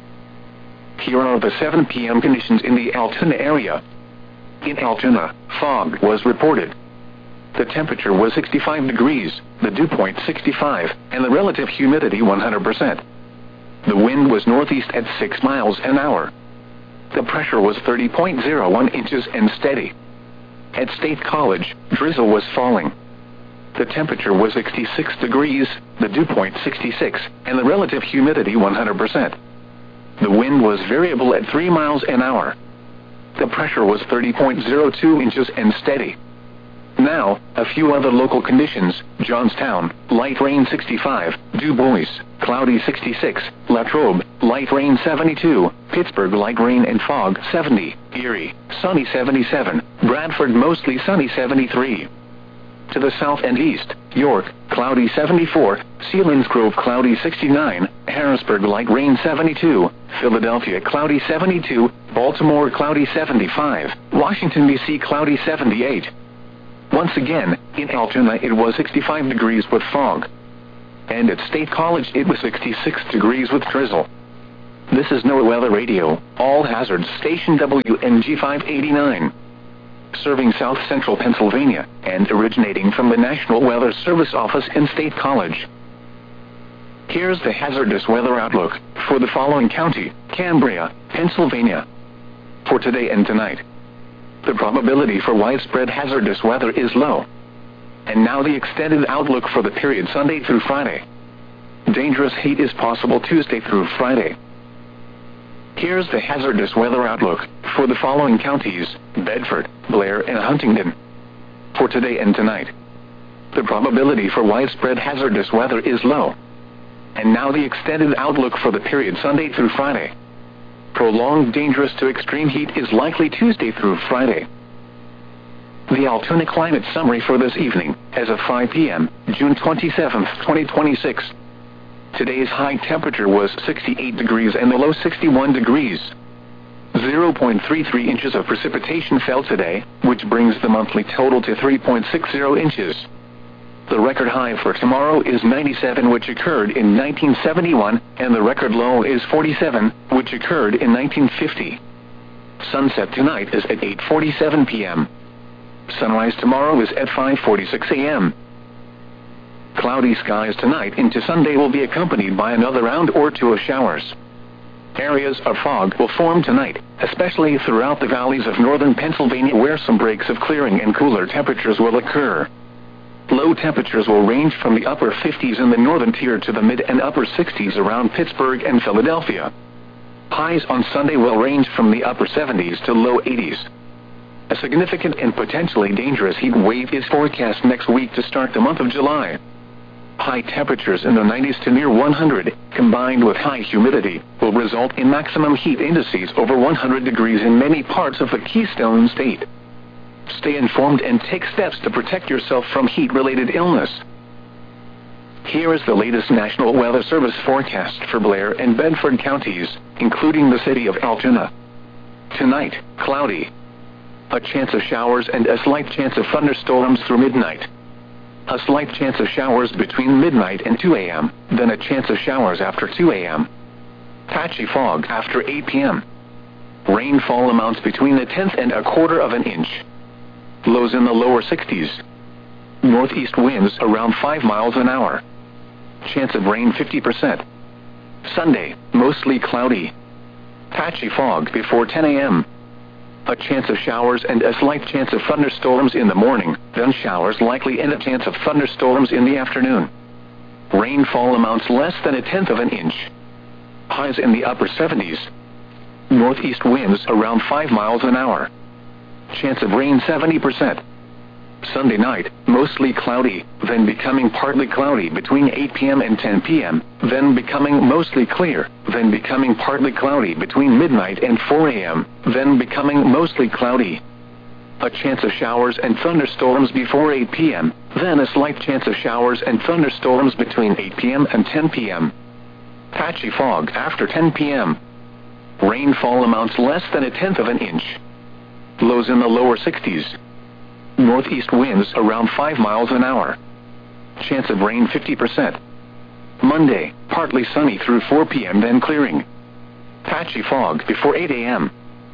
Here are the 7 p.m. conditions in the Altoona area. In Altoona, fog was reported. The temperature was 65 degrees, the dew point 65, and the relative humidity 100%. The wind was northeast at 6 miles an hour. The pressure was 30.01 inches and steady. At State College, drizzle was falling. The temperature was 66 degrees, the dew point 66, and the relative humidity 100%. The wind was variable at 3 miles an hour. The pressure was 30.02 inches and steady. Now, a few other local conditions: Johnstown, light rain 65, Du Bois, cloudy 66, Latrobe, light rain 72, Pittsburgh, light rain and fog 70, Erie, sunny 77, Bradford, mostly sunny 73. To the south and east, York, cloudy 74, Selinsgrove cloudy 69, Harrisburg light rain 72, Philadelphia cloudy 72, Baltimore cloudy 75, Washington D.C. cloudy 78. Once again, in Altoona it was 65 degrees with fog. And at State College it was 66 degrees with drizzle. This is NOAA Weather Radio, all hazards station WNG 589. Serving south central Pennsylvania, and originating from the National Weather Service office in State College. Here's the hazardous weather outlook for the following county: Cambria, Pennsylvania. For today and tonight, the probability for widespread hazardous weather is low. And now the extended outlook for the period Sunday through Friday. Dangerous heat is possible Tuesday through Friday. Here's the hazardous weather outlook for the following counties: Bedford, Blair, and Huntingdon. For today and tonight, the probability for widespread hazardous weather is low. And now the extended outlook for the period Sunday through Friday. Prolonged dangerous to extreme heat is likely Tuesday through Friday. The Altoona climate summary for this evening, as of 5 p.m., June 27, 2026. Today's high temperature was 68 degrees and the low 61 degrees. 0.33 inches of precipitation fell today, which brings the monthly total to 3.60 inches. The record high for tomorrow is 97, which occurred in 1971, and the record low is 47, which occurred in 1950. Sunset tonight is at 8:47 p.m. Sunrise tomorrow is at 5:46 a.m. Cloudy skies tonight into Sunday will be accompanied by another round or two of showers. Areas of fog will form tonight, especially throughout the valleys of northern Pennsylvania, where some breaks of clearing and cooler temperatures will occur. Low temperatures will range from the upper 50s in the northern tier to the mid and upper 60s around Pittsburgh and Philadelphia. Highs on Sunday will range from the upper 70s to low 80s. A significant and potentially dangerous heat wave is forecast next week to start the month of July. High temperatures in the 90s to near 100, combined with high humidity, will result in maximum heat indices over 100 degrees in many parts of the Keystone State. Stay informed and take steps to protect yourself from heat-related illness. Here is the latest National Weather Service forecast for Blair and Bedford counties, including the city of Altoona. Tonight, cloudy. A chance of showers and a slight chance of thunderstorms through midnight. A slight chance of showers between midnight and 2 a.m., then a chance of showers after 2 a.m. Patchy fog after 8 p.m. Rainfall amounts between a tenth and a quarter of an inch. Lows in the lower 60s. Northeast winds around 5 miles an hour. Chance of rain 50%. Sunday, mostly cloudy. Patchy fog before 10 a.m. A chance of showers and a slight chance of thunderstorms in the morning, then showers likely and a chance of thunderstorms in the afternoon. Rainfall amounts less than a tenth of an inch. Highs in the upper 70s. Northeast winds around 5 miles an hour. Chance of rain 70%. Sunday night, mostly cloudy, then becoming partly cloudy between 8 p.m. and 10 p.m., then becoming mostly clear, then becoming partly cloudy between midnight and 4 a.m., then becoming mostly cloudy. A chance of showers and thunderstorms before 8 p.m., then a slight chance of showers and thunderstorms between 8 p.m. and 10 p.m. Patchy fog after 10 p.m. Rainfall amounts less than a tenth of an inch. Lows in the lower 60s. Northeast winds around 5 miles an hour. Chance of rain 50%. Monday, partly sunny through 4 p.m. then clearing. Patchy fog before 8 a.m.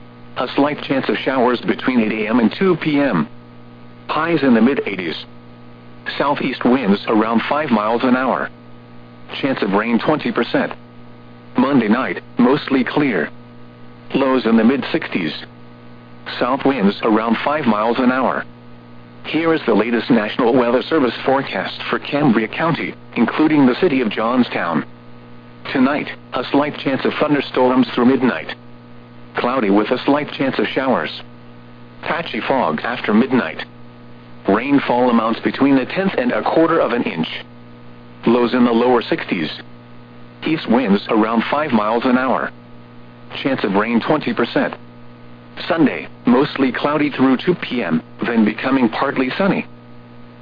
A slight chance of showers between 8 a.m. and 2 p.m. Highs in the mid-80s. Southeast winds around 5 miles an hour. Chance of rain 20%. Monday night, mostly clear. Lows in the mid-60s. South winds around 5 miles an hour. Here is the latest National Weather Service forecast for Cambria County, including the city of Johnstown. Tonight, a slight chance of thunderstorms through midnight. Cloudy with a slight chance of showers. Patchy fog after midnight. Rainfall amounts between a tenth and a quarter of an inch. Lows in the lower 60s. East winds around 5 miles an hour. Chance of rain 20%. Sunday, mostly cloudy through 2 p.m., then becoming partly sunny.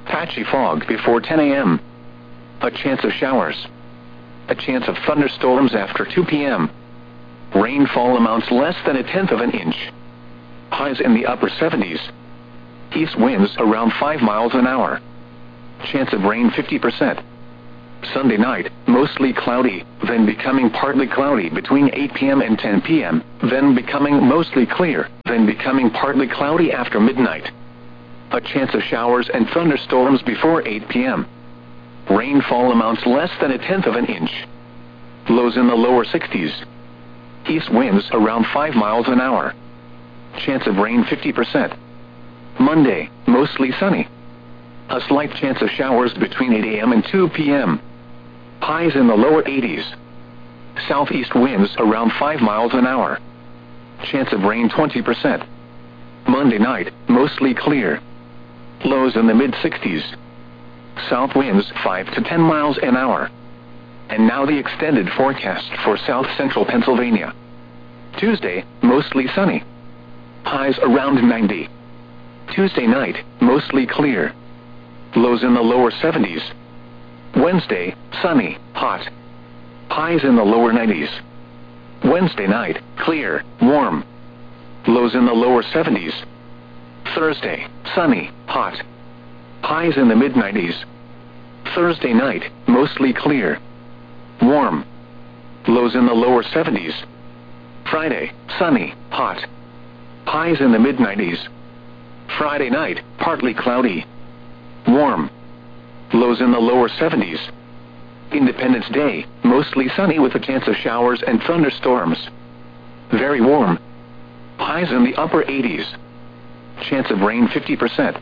Patchy fog before 10 a.m. A chance of showers. A chance of thunderstorms after 2 p.m. Rainfall amounts less than 1/10 of an inch. Highs in the upper 70s. East winds around 5 miles an hour. Chance of rain 50%. Sunday night, mostly cloudy, then becoming partly cloudy between 8 p.m. and 10 p.m., then becoming mostly clear, then becoming partly cloudy after midnight. A chance of showers and thunderstorms before 8 p.m. Rainfall amounts less than 1/10 of an inch. Lows in the lower 60s. East winds around 5 miles an hour. Chance of rain 50%. Monday, mostly sunny. A slight chance of showers between 8 a.m. and 2 p.m. Highs in the lower 80s. Southeast winds around 5 miles an hour. Chance of rain 20%. Monday night, mostly clear. Lows in the mid-60s. South winds 5 to 10 miles an hour. And now the extended forecast for south-central Pennsylvania. Tuesday, mostly sunny. Highs around 90. Tuesday night, mostly clear. Lows in the lower 70s. Wednesday, sunny, hot. Highs in the lower 90s. Wednesday night, clear, warm. Lows in the lower 70s. Thursday, sunny, hot. Highs in the mid-90s. Thursday night, mostly clear. Warm. Lows in the lower 70s. Friday, sunny, hot. Highs in the mid-90s. Friday night, partly cloudy. Warm. Lows in the lower 70s. Independence Day, mostly sunny with a chance of showers and thunderstorms. Very warm. Highs in the upper 80s. Chance of rain 50%.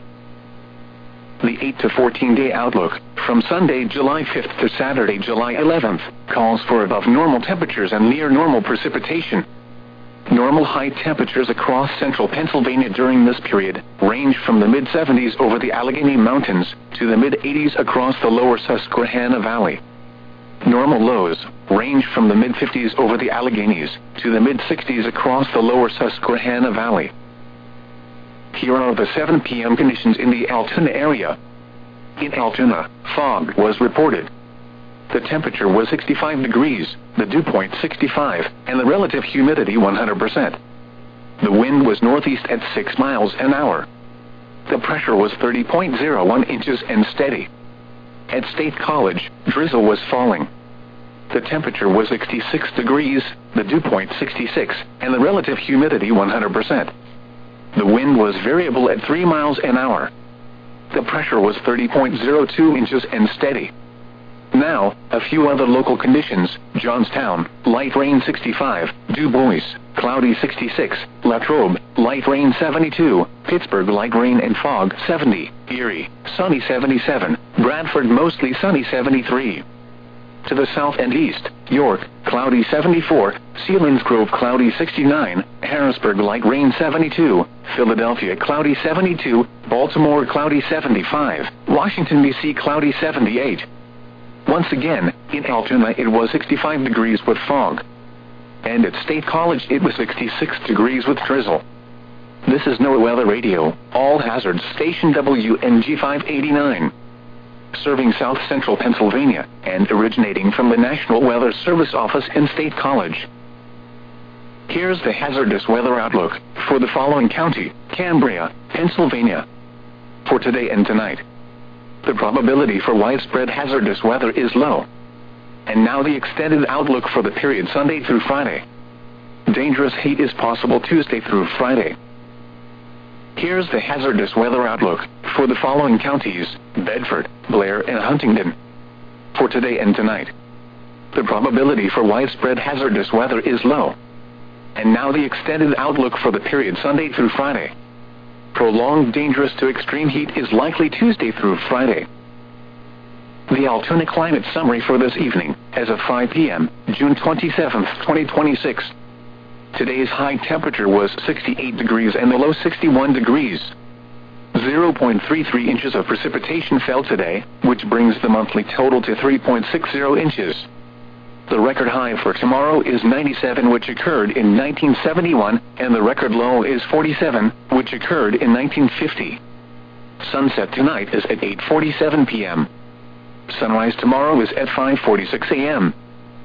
The 8 to 14-day outlook, from Sunday, July 5th to Saturday, July 11th, calls for above normal temperatures and near normal precipitation. Normal high temperatures across central Pennsylvania during this period range from the mid-70s over the Allegheny Mountains to the mid-80s across the lower Susquehanna Valley. Normal lows range from the mid-50s over the Alleghenies to the mid-60s across the lower Susquehanna Valley. Here are the 7 p.m. conditions in the Altoona area. In Altoona, fog was reported. The temperature was 65 degrees, the dew point 65, and the relative humidity 100%. The wind was northeast at 6 miles an hour. The pressure was 30.01 inches and steady. At State College, drizzle was falling. The temperature was 66 degrees, the dew point 66, and the relative humidity 100%. The wind was variable at 3 miles an hour. The pressure was 30.02 inches and steady. Now, a few other local conditions: Johnstown, light rain 65, Du Bois, cloudy 66, Latrobe, light rain 72, Pittsburgh, light rain and fog 70, Erie, sunny 77, Bradford, mostly sunny 73. To the south and east, York, cloudy 74, Selinsgrove, cloudy 69, Harrisburg, light rain 72, Philadelphia, cloudy 72, Baltimore, cloudy 75, Washington, D.C., cloudy 78. Once again, in Altoona it was 65 degrees with fog. And at State College it was 66 degrees with drizzle. This is NOAA Weather Radio, all hazards station WNG 589. Serving south central Pennsylvania, and originating from the National Weather Service office in State College. Here's the hazardous weather outlook for the following county: Cambria, Pennsylvania. For today and tonight, the probability for widespread hazardous weather is low. And now the extended outlook for the period Sunday through Friday. Dangerous heat is possible Tuesday through Friday. Here's the hazardous weather outlook for the following counties: Bedford, Blair, and Huntingdon. For today and tonight, the probability for widespread hazardous weather is low. And now the extended outlook for the period Sunday through Friday. Prolonged dangerous to extreme heat is likely Tuesday through Friday. The Altoona climate summary for this evening, as of 5 p.m., June 27, 2026. Today's high temperature was 68 degrees and the low 61 degrees. 0.33 inches of precipitation fell today, which brings the monthly total to 3.60 inches. The record high for tomorrow is 97, which occurred in 1971, and the record low is 47, which occurred in 1950. Sunset tonight is at 8:47 p.m. Sunrise tomorrow is at 5:46 a.m.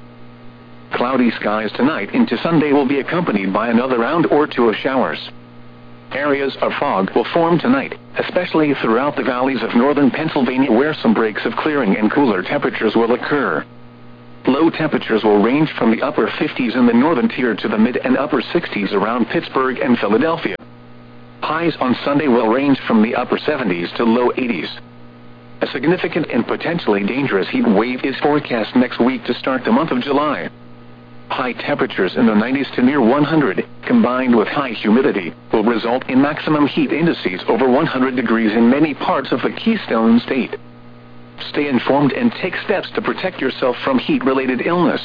Cloudy skies tonight into Sunday will be accompanied by another round or two of showers. Areas of fog will form tonight, especially throughout the valleys of northern Pennsylvania where some breaks of clearing and cooler temperatures will occur. Low temperatures will range from the upper 50s in the northern tier to the mid and upper 60s around Pittsburgh and Philadelphia. Highs on Sunday will range from the upper 70s to low 80s. A significant and potentially dangerous heat wave is forecast next week to start the month of July. High temperatures in the 90s to near 100, combined with high humidity, will result in maximum heat indices over 100 degrees in many parts of the Keystone State. Stay informed and take steps to protect yourself from heat-related illness.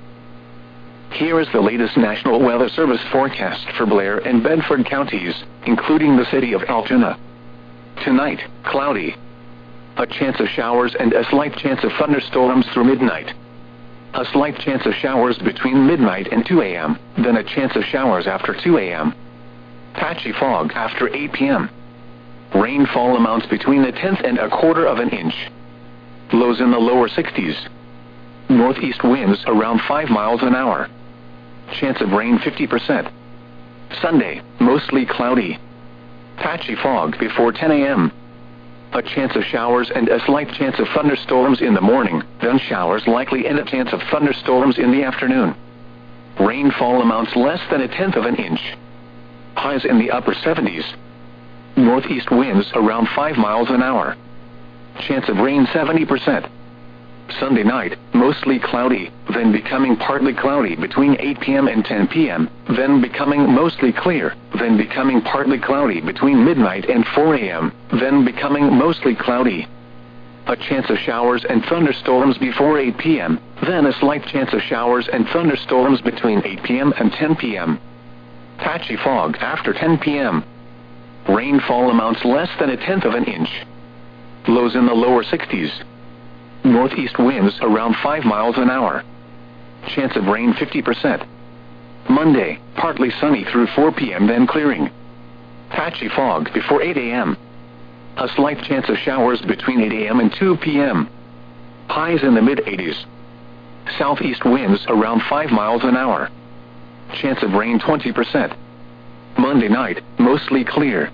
Here is the latest National Weather Service forecast for Blair and Bedford counties, including the city of Altoona. Tonight, cloudy. A chance of showers and a slight chance of thunderstorms through midnight. A slight chance of showers between midnight and 2 a.m., then a chance of showers after 2 a.m. Patchy fog after 8 p.m. Rainfall amounts between a tenth and a quarter of an inch. Lows in the lower 60s. Northeast winds around 5 miles an hour. Chance of rain 50%. Sunday, mostly cloudy. Patchy fog before 10 a.m. A chance of showers and a slight chance of thunderstorms in the morning, then showers likely and a chance of thunderstorms in the afternoon. Rainfall amounts less than a tenth of an inch. Highs in the upper 70s. Northeast winds around 5 miles an hour. Chance of rain 70%. Sunday night, mostly cloudy, then becoming partly cloudy between 8 p.m. and 10 p.m., then becoming mostly clear, then becoming partly cloudy between midnight and 4 a.m., then becoming mostly cloudy. A chance of showers and thunderstorms before 8 p.m., then a slight chance of showers and thunderstorms between 8 p.m. and 10 p.m. Patchy fog after 10 p.m. Rainfall amounts less than a tenth of an inch. Lows in the lower 60s. Northeast winds around 5 miles an hour. Chance of rain 50%. Monday, partly sunny through 4 p.m. then clearing. Patchy fog before 8 a.m. A slight chance of showers between 8 a.m. and 2 p.m. Highs in the mid-80s. Southeast winds around 5 miles an hour. Chance of rain 20%. Monday night, mostly clear.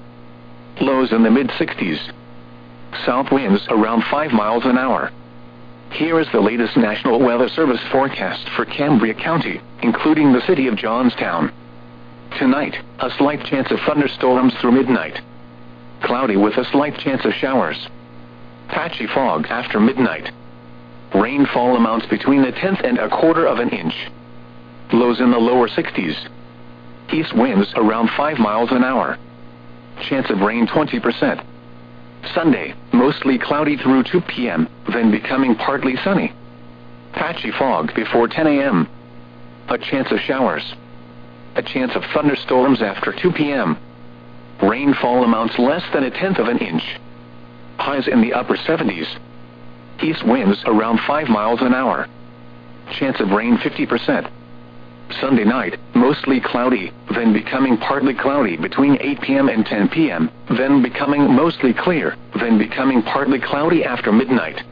Lows in the mid-60s. South winds around 5 miles an hour. Here is the latest National Weather Service forecast for Cambria County, including the city of Johnstown. Tonight, a slight chance of thunderstorms through midnight. Cloudy with a slight chance of showers. Patchy fog after midnight. Rainfall amounts between a tenth and a quarter of an inch. Lows in the lower 60s. East winds around 5 miles an hour. Chance of rain 20%. Sunday, mostly cloudy through 2 p.m., then becoming partly sunny. Patchy fog before 10 a.m. A chance of showers. A chance of thunderstorms after 2 p.m. Rainfall amounts less than a tenth of an inch. Highs in the upper 70s. East winds around 5 miles an hour. Chance of rain 50%. Sunday night, mostly cloudy, then becoming partly cloudy between 8 p.m. and 10 p.m., then becoming mostly clear, then becoming partly cloudy after midnight.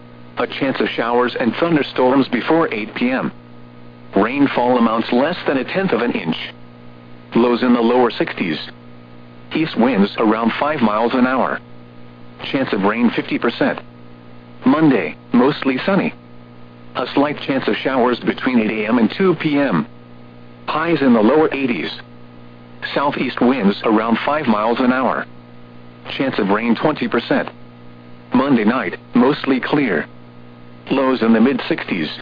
A chance of showers and thunderstorms before 8 p.m. Rainfall amounts less than a tenth of an inch. Lows in the lower 60s. East winds around 5 miles an hour. Chance of rain 50%. Monday, mostly sunny. A slight chance of showers between 8 a.m. and 2 p.m. Highs in the lower 80s. Southeast winds around 5 miles an hour. Chance of rain 20%. Monday night, mostly clear. Lows in the mid-60s.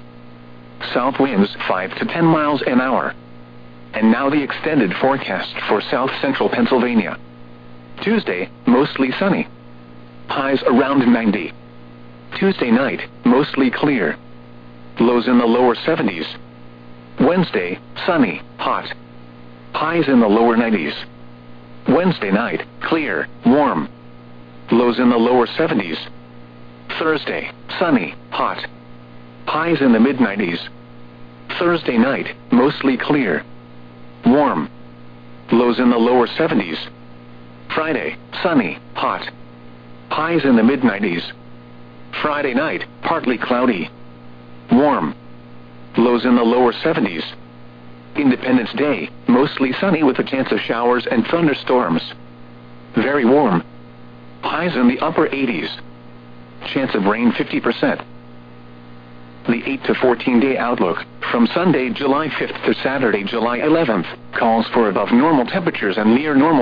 South winds 5 to 10 miles an hour. And now the extended forecast for south central Pennsylvania. Tuesday, mostly sunny. Highs around 90. Tuesday night, mostly clear. Lows in the lower 70s. Wednesday, sunny, hot. Highs in the lower 90s. Wednesday night, clear, warm. Lows in the lower 70s. Thursday, sunny, hot. Highs in the mid-90s. Thursday night, mostly clear. Warm. Lows in the lower 70s. Friday, sunny, hot. Highs in the mid-90s. Friday night, partly cloudy. Warm. Lows in the lower 70s. Independence Day, mostly sunny with a chance of showers and thunderstorms. Very warm. Highs in the upper 80s. Chance of rain 50%. The 8 to 14-day outlook, from Sunday, July 5th to Saturday, July 11th, calls for above normal temperatures and near normal